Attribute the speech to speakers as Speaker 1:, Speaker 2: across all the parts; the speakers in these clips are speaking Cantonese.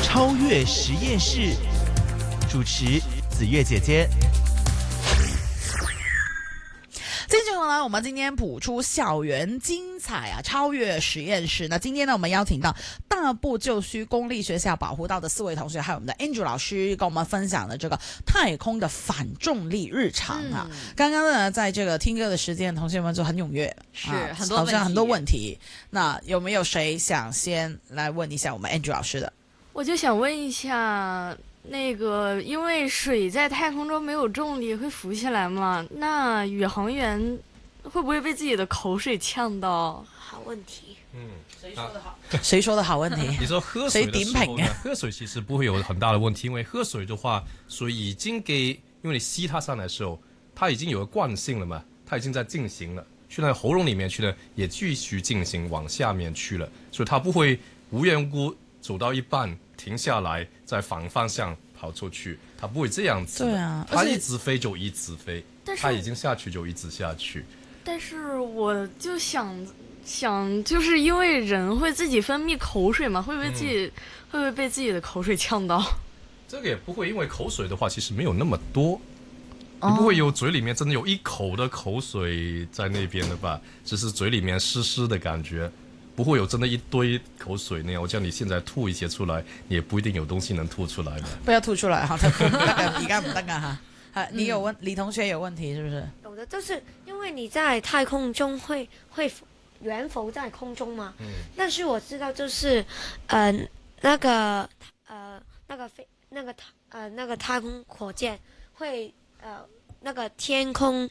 Speaker 1: 超越实验室，主持子月姐姐。
Speaker 2: 继续回来，我们今天谱出校园精彩啊，超越实验室。那今天呢，我们邀请到大埔旧区公立学校保护道的4位同学，还有我们的 Andrew 老师，跟我们分享了这个太空的反重力日常啊。刚刚呢，在这个听歌的时间，同学们就很踊跃，
Speaker 3: 是、
Speaker 2: 很多好像很多问题。那有没有谁想先来问一下我们 Andrew 老师的？
Speaker 3: 我就想问一下。那个，因为水在太空中没有重力，会浮起来吗？那宇航员会不会被自己的口水呛到？
Speaker 4: 好问题。
Speaker 2: 谁说的好？谁说的好问题？
Speaker 5: 你说喝水的时候呢？喝水其实不会有很大的问题，因为喝水的话，水已经因为你吸它上来的时候，它已经有个惯性了嘛，它已经在进行了，去那喉咙里面去呢，也继续进行往下面去了，所以它不会无缘无故走到一半停下来，再反方向跑出去，它不会这样子的。
Speaker 2: 对啊，
Speaker 5: 它一直飞就一直飞，它已经下去就一直下去。
Speaker 3: 但是我就想，就是因为人会自己分泌口水嘛，会不会被自己的口水呛到？
Speaker 5: 这个也不会，因为口水的话其实没有那么多，你不会有嘴里面真的有一口的口水在那边的吧？只是嘴里面湿湿的感觉。不会有真的一堆口水那样，我叫你现在吐一些出来，你也不一定有东西能吐出来的。
Speaker 2: 不要吐出来哈，而家唔得噶哈。你有问李同学有问题是不是？
Speaker 4: 有的，就是因为你在太空中会悬浮在空中嘛。但是我知道就是那个太空火箭会那个天空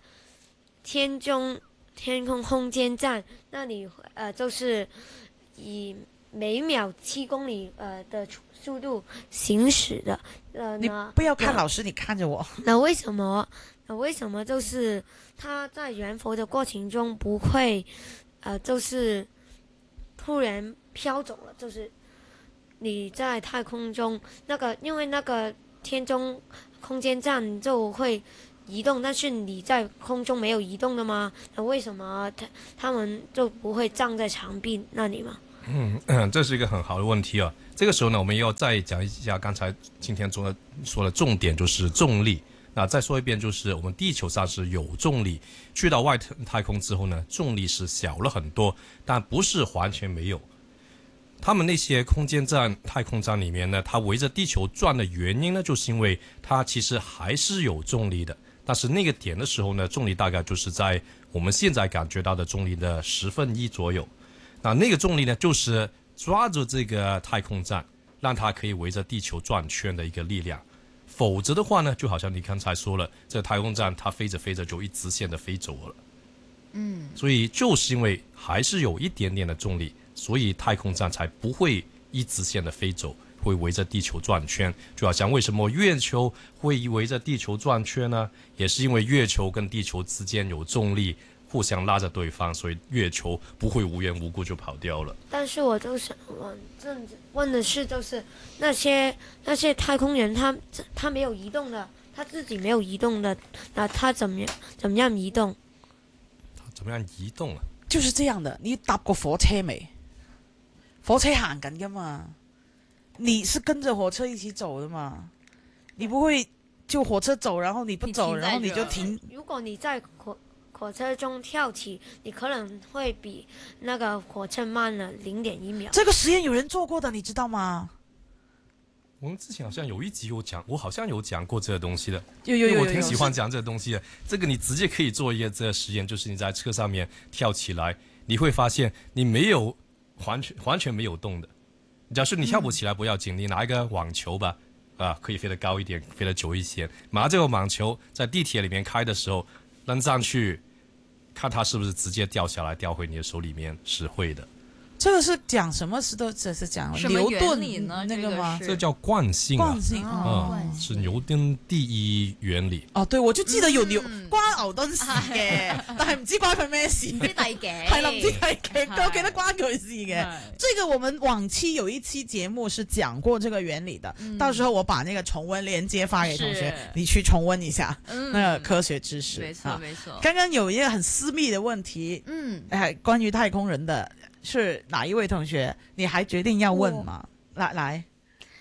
Speaker 4: 空间站，那你就是以每秒7公里的速度行驶的。
Speaker 2: 你不要看老师，你看着我。
Speaker 4: 那为什么就是它在悬浮的过程中不会就是突然飘走了？就是你在太空中因为那个天中空间站就会移动，但是你在空中没有移动的吗？那为什么他们就不会站在墙壁那里吗？
Speaker 5: 这是一个很好的问题啊。这个时候呢，我们要再讲一下刚才今天说的重点，就是重力。那再说一遍，就是我们地球上是有重力，去到外太空之后呢，重力是小了很多，但不是完全没有。他们那些空间站、太空站里面呢，它围着地球转的原因呢，就是因为它其实还是有重力的。但是那个点的时候呢，重力大概就是在我们现在感觉到的重力的1/10左右。那个重力呢，就是抓住这个太空站，让它可以围着地球转圈的一个力量。否则的话呢，就好像你刚才说了，这个太空站它飞着飞着就一直线的飞走了。所以就是因为还是有一点点的重力，所以太空站才不会一直线的飞走，会围着地球转圈。就好像为什么月球会围着地球转圈呢？也是因为月球跟地球之间有重力，互相拉着对方，所以月球不会无缘无故就跑掉了。
Speaker 4: 但是我就想问的是，就是那些太空人，他没有移动的，他自己没有移动的，那他怎么样移动？
Speaker 5: 他怎么样移动啊？
Speaker 2: 就是这样的，你搭过火車未？火車行緊噶嘛，你是跟着火車一起走的嘛，你不會就火車走，然後你不走，然後你就停。
Speaker 4: 如果你在火車中跳起，你可能會比那個火車慢了0.1秒。
Speaker 2: 這個實驗有人做過的，你知道嗎？
Speaker 5: 我们之前好像有一集有讲，我好像有讲过这个东西的，
Speaker 2: 有，
Speaker 5: 因为我挺喜欢讲这个东西的。这个你直接可以做一个这个实验，就是你在车上面跳起来，你会发现你没有完全没有动的。假设你跳不起来不要紧，你拿一个网球吧，可以飞得高一点，飞得久一些。拿这个网球在地铁里面开的时候扔上去，看它是不是直接掉下来掉回你的手里面，是会的。
Speaker 2: 这个是讲什么？这是讲牛顿那个吗？
Speaker 5: 这叫惯性啊，
Speaker 2: 惯性
Speaker 5: 是牛頓第一原理。
Speaker 2: 哦，对，我就記得有關牛頓事嘅，但係唔知關佢咩事。
Speaker 3: 唔知第幾？
Speaker 2: 係啦，唔知第幾，我記得關佢事嘅。這個我們往期有一期節目是講過這個原理的，到時候我把那個重溫連接發給同學，你去重溫一下那個科學知識。
Speaker 3: 沒錯，沒錯。
Speaker 2: 剛剛有一個很私密的問題，關於太空人的。是哪一位同學？你還決定要問嗎？來，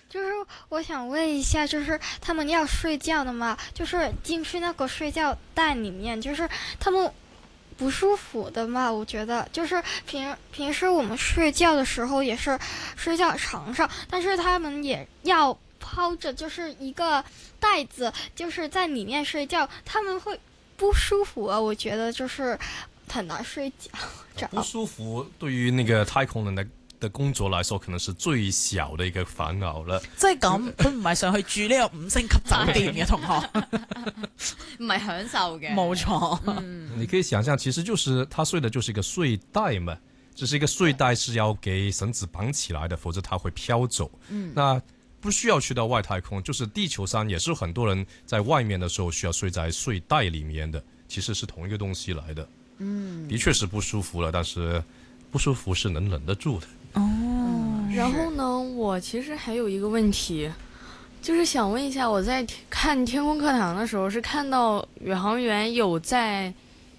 Speaker 6: 就是我想问一下，就是他们要睡觉的嘛，就是进去那个睡觉袋里面，就是他们不舒服的嘛？我觉得就是平时我们睡觉的时候也是睡觉床上，但是他们也要抛着就是一个袋子，就是在里面睡觉，他们会不舒服啊。我觉得就是很难睡觉。
Speaker 5: 不舒服对於那個太空人的工作來說，可能是最小的一個煩惱了。
Speaker 2: 即係咁，佢唔係上去住呢個5星級酒店嘅同學，
Speaker 7: 唔係享受嘅。
Speaker 2: 冇錯。
Speaker 5: 你可以想象，其實就是他睡的就是一個睡袋嘛，只是一個睡袋是要給繩子綁起來的，否則它會飄走。那不需要去到外太空，就是地球上也是很多人在外面的時候需要睡在睡袋裡面的，其實是同一個東西來的。的確是不舒服了，但是不舒服是能忍得住的。
Speaker 3: 然后呢，我其实还有一个问题，就是想问一下，我在看天空课堂的时候是看到宇航员有在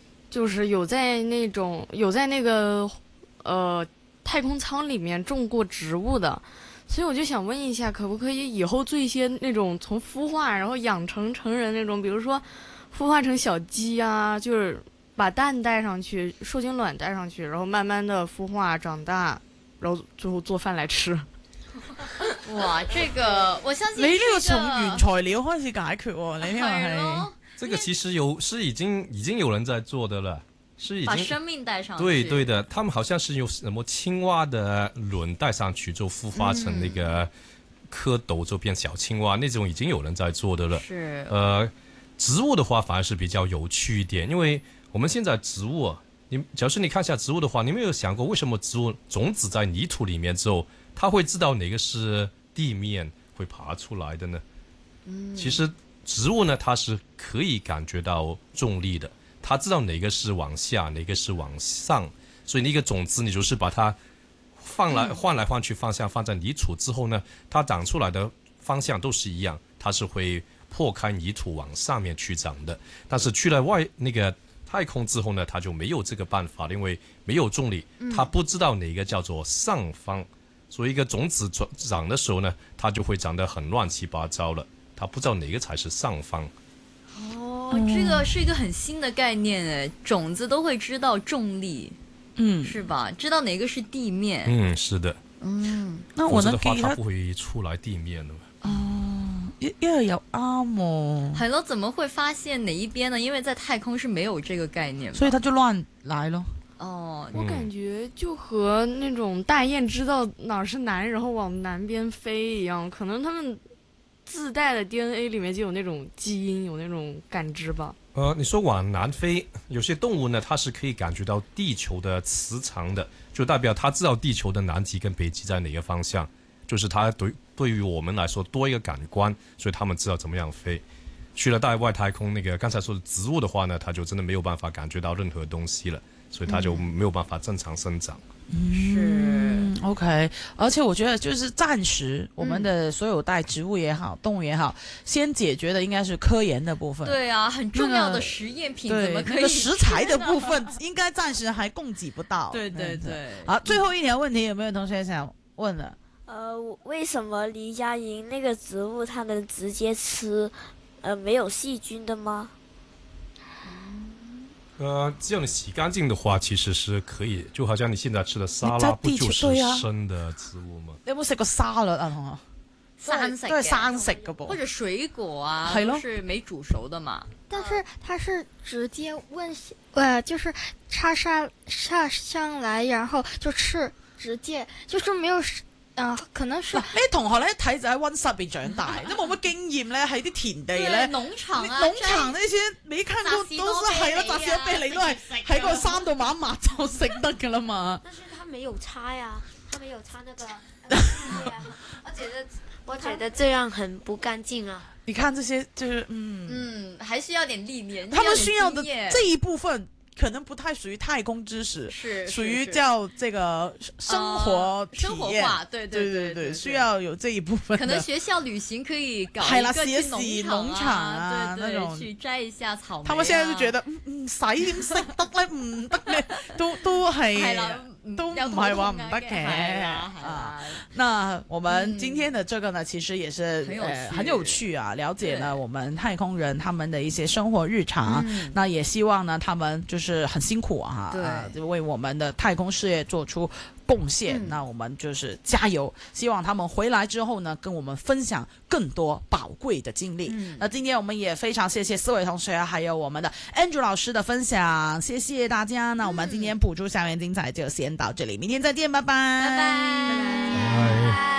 Speaker 3: 那个太空舱里面种过植物的，所以我就想问一下，可不可以以后做一些那种从孵化然后养成成人那种，比如说孵化成小鸡啊，就是把蛋带上去，受精卵带上去，然后慢慢的孵化长大，然后最后做饭来吃。
Speaker 7: 哇，這個我相信
Speaker 2: 你呢個從
Speaker 7: 是一個
Speaker 2: 原材料開始解決喎，你呢個係
Speaker 7: 係咯，
Speaker 5: 這個其實是已經有人在做的了，是已經
Speaker 7: 把生命帶上去。
Speaker 5: 對的，他們好像是用什麼青蛙的卵帶上去，就孵化成那個蝌蚪，就變小青蛙，那種已經有人在做的了。
Speaker 7: 是
Speaker 5: 植物的話反而是比較有趣一點，因為我們現在植物啊，假如你看一下植物的話，你有沒有想過為什麼植物種子在泥土裡面之後，它會知道哪個是地面會爬出來的呢？其實植物呢，它是可以感覺到重力的，它知道哪個是往下，哪個是往上，所以那個種子你就是把它換來換去方向放在泥土之後呢，它長出來的方向都是一樣，它是會破開泥土往上面去長的。但是去了那個太空之後呢，它就沒有這個辦法，因為沒有重力，它不知道哪個叫做上方，所以一個種子長的時候呢，它就會長得很亂七八糟了，它不知道哪個才是上方。
Speaker 7: 哦，這個是一個很新的概念誒，種子都會知道重力，是吧？知道哪個是地面。
Speaker 5: 是的。
Speaker 2: 那我能記
Speaker 5: 否則的話，它
Speaker 2: 得
Speaker 5: 不會出來地面的。
Speaker 2: 因為又啱喎，
Speaker 7: 係咯，怎麼會發現哪一邊呢？因為在太空是沒有這個概念嘛，
Speaker 2: 所以他就亂來咯。
Speaker 7: 哦，
Speaker 3: 我感覺就和那種大雁知道哪是南，然後往南邊飛一樣，可能他們自帶的 DNA 裡面就有那種基因，有那種感知吧。
Speaker 5: 你說往南飛，有些動物呢，它是可以感覺到地球的磁場的，就代表它知道地球的南極跟北極在哪個方向，就是它對於我們來說多一個感官，所以他們知道怎麼樣飛。去了外太空，那個剛才說的植物的話呢，它就真的沒有辦法感覺到任何東西了，所以它就沒有辦法正常生長。
Speaker 2: 是 OK， 而且我覺得就是暫時我們的所有帶植物也好，動物也好，先解決的應該是科研的部分。
Speaker 7: 對啊，很重要的實驗品怎麼可以？
Speaker 2: 那個食材的部分應該暫時還供給不到。
Speaker 7: 對對對。
Speaker 2: 好，最後一條問題，有沒有同學想問的？
Speaker 8: 為什麼黎佳瑩那個植物它能直接吃，沒有細菌的嗎？
Speaker 5: 只要你洗乾淨的話，其實是可以。就好像你現在吃的沙拉，不就是生的植物嗎？
Speaker 2: 你有冇食過沙律啊，同學？
Speaker 7: 生食
Speaker 2: 都係生食嘅噃，
Speaker 7: 或者水果啊，
Speaker 2: 係咯，
Speaker 7: 都是沒煮熟的嘛。
Speaker 6: 但是它是直接就是插上來，然後就吃，直接就是沒有。可能是
Speaker 2: 呢啲同學咧睇就喺溫室入邊長大，都冇乜經驗咧，喺啲田地咧，
Speaker 7: 農場啊，
Speaker 2: 農場那些沒看過，都是係咯，雜士多啤梨都係喺個山度抹一抹就食得噶啦嘛。
Speaker 4: 但是他沒有擦呀，他沒有擦那個我覺得這樣很不乾淨啊。
Speaker 2: 你看這些就是
Speaker 7: 還需要點歷練，
Speaker 2: 他們需要的這一部分。可能不太屬於太空知識，
Speaker 7: 是
Speaker 2: 屬於叫這個生活體驗，
Speaker 7: 生活化，對，
Speaker 2: 需要有這一部分。
Speaker 7: 可能學校旅行可以搞一個去農場啊，對，去摘一下草莓。
Speaker 2: 他們現在就覺得唔使點識得咧，唔得咧，都係。
Speaker 7: 係啦，
Speaker 2: 都唔係話唔得嘅那我們今天的這個呢，其實也是很有趣啊，了解了我們太空人他們的一些生活日常。那也希望呢，他們就是很辛苦啊，就為我們的太空事業做出貢獻。那我們就是加油，希望他們回來之後呢，跟我們分享更多寶貴的經歷。那今天我們也非常謝謝4位同學，還有我們的 Andrew 老師的分享，謝謝大家。那我們今天普出校園精彩就先到這裡，明天再見，拜拜，
Speaker 7: 拜拜。